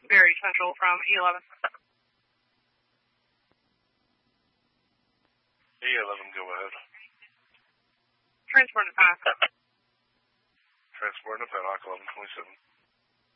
very central from E11. E11, go ahead. Transport to Path. Transport to Paddock 1127.